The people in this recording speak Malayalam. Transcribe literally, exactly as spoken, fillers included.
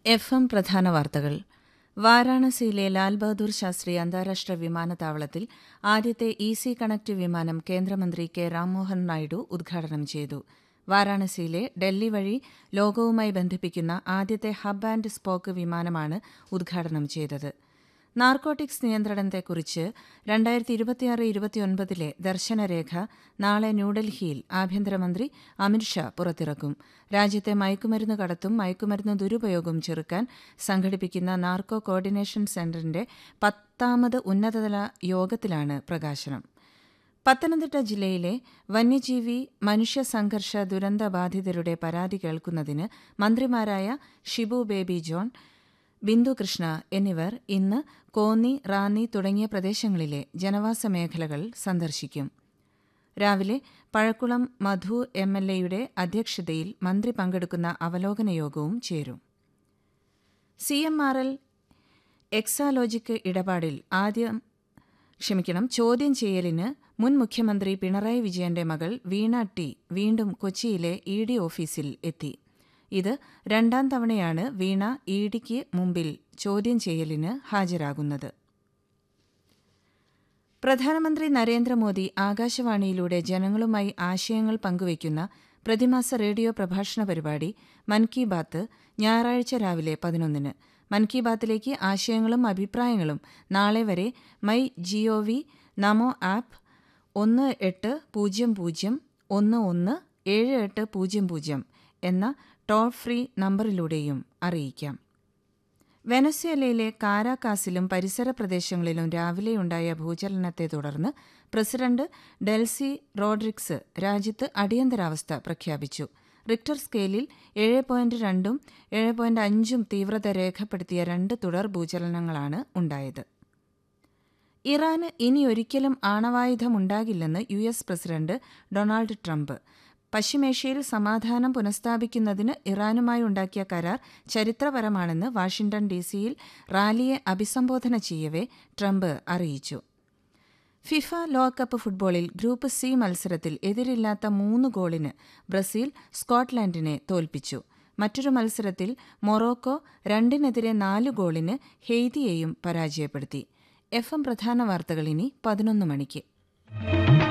എഫ് എം പ്രധാന വാർത്തകൾ. വാരാണസിയിലെ ലാൽ ബഹാദൂർ ശാസ്ത്രി അന്താരാഷ്ട്ര വിമാനത്താവളത്തിൽ ആദ്യത്തെ ഈസി കണക്ട് വിമാനം കേന്ദ്രമന്ത്രി കെ രാംമോഹൻ നായിഡു ഉദ്ഘാടനം ചെയ്തു. വാരാണസിയിലെ ഡൽഹി വഴി ലോകവുമായി ബന്ധിപ്പിക്കുന്ന ആദ്യത്തെ ഹബ് ആൻഡ് സ്പോക്ക് വിമാനമാണ് ഉദ്ഘാടനം ചെയ്തത്. നാർക്കോട്ടിക്സ് നിയന്ത്രണത്തെക്കുറിച്ച് രണ്ടായിരത്തി ഇരുപത്തിയാറ് ഇരുപത്തിയൊൻപതിലെ ദർശനരേഖ നാളെ ന്യൂഡൽഹിയിൽ ആഭ്യന്തരമന്ത്രി അമിത്ഷാ പുറത്തിറക്കും. രാജ്യത്തെ മയക്കുമരുന്ന് കടത്തും മയക്കുമരുന്ന് ദുരുപയോഗവും ചെറുക്കാൻ സംഘടിപ്പിക്കുന്ന നാർക്കോ കോർഡിനേഷൻ സെന്ററിന്റെ പത്താമത് ഉന്നതതല യോഗത്തിലാണ് പ്രകാശനം. പത്തനംതിട്ട ജില്ലയിലെ വന്യജീവി മനുഷ്യ സംഘർഷ ദുരന്തബാധിതരുടെ പരാതി കേൾക്കുന്നതിന് മന്ത്രിമാരായ ഷിബു ബേബി ജോൺ, ബിന്ദു കൃഷ്ണ എന്നിവർ ഇന്ന് കോന്നി, റാന്നി തുടങ്ങിയ പ്രദേശങ്ങളിലെ ജനവാസ മേഖലകൾ സന്ദർശിക്കും. രാവിലെ പഴക്കുളം മധു എം എൽ എയുടെ അധ്യക്ഷതയിൽ മന്ത്രി പങ്കെടുക്കുന്ന അവലോകന യോഗവും ചേരും. C M R L Exalogic ഇടപാടിൽ ആദ്യം ക്ഷമിക്കണം ചോദ്യം ചെയ്യലിന് മുൻ മുഖ്യമന്ത്രി പിണറായി വിജയന്റെ മകൾ വീണ ടി വീണ്ടും കൊച്ചിയിലെ ഇ ഡി ഓഫീസിൽ എത്തി. ഇത് രണ്ടാം തവണയാണ് വീണ ഇ ഡിക്ക് മുമ്പിൽ ചോദ്യം ചെയ്യലിന് ഹാജരാകുന്നത്. പ്രധാനമന്ത്രി നരേന്ദ്രമോദി ആകാശവാണിയിലൂടെ ജനങ്ങളുമായി ആശയങ്ങൾ പങ്കുവയ്ക്കുന്ന പ്രതിമാസ റേഡിയോ പ്രഭാഷണ പരിപാടി മൻ കി ബാത്ത് ഞായറാഴ്ച രാവിലെ പതിനൊന്നിന്. മൻ കി ബാത്തിലേക്ക് ആശയങ്ങളും അഭിപ്രായങ്ങളും നാളെ വരെ മൈ ജിഒവി, നമോ ആപ്പ്, ഒന്ന് എട്ട് പൂജ്യം പൂജ്യം ഒന്ന് ഒന്ന് ഏഴ് എട്ട് പൂജ്യം പൂജ്യം എന്ന ടോൾ ഫ്രീ നമ്പറിലൂടെയും അറിയിക്കാം. വെനസ്വേലയിലെ കാരാകാസിലും പരിസര പ്രദേശങ്ങളിലും രാവിലെയുണ്ടായ ഭൂചലനത്തെ തുടർന്ന് പ്രസിഡന്റ് ഡെൽസി റോഡ്രിഗ്സ് രാജ്യത്ത് അടിയന്തരാവസ്ഥ പ്രഖ്യാപിച്ചു. റിക്ടർ സ്കെയിലിൽ ഏഴ് പോയിന്റ് രണ്ടും ഏഴ് പോയിന്റ് അഞ്ചും തീവ്രത രേഖപ്പെടുത്തിയ രണ്ട് തുടർ ഭൂചലനങ്ങളാണ് ഉണ്ടായത്. ഇറാന് ഇനിയൊരിക്കലും ആണവായുധമുണ്ടാകില്ലെന്ന് U S president Donald Trump. പശ്ചിമേഷ്യയിൽ സമാധാനം പുനഃസ്ഥാപിക്കുന്നതിന് ഇറാനുമായി ഉണ്ടാക്കിയ കരാർ ചരിത്രപരമാണെന്ന് വാഷിംഗ്ടൺ ഡി സിയിൽ റാലിയെ അഭിസംബോധന ചെയ്യവെ ട്രംപ് അറിയിച്ചു. ഫിഫ ലോകകപ്പ് ഫുട്ബോളിൽ ഗ്രൂപ്പ് സി മത്സരത്തിൽ എതിരില്ലാത്ത മൂന്ന് ഗോളിന് ബ്രസീൽ സ്കോട്ട്ലൻഡിനെ തോൽപ്പിച്ചു. മറ്റൊരു മത്സരത്തിൽ മൊറോക്കോ രണ്ടിനെതിരെ നാല് ഗോളിന് ഹെയ്തിയെയും പരാജയപ്പെടുത്തി. എഫ് എം പ്രധാന വാർത്തകൾ ഇനി പതിനൊന്ന് മണിക്ക്.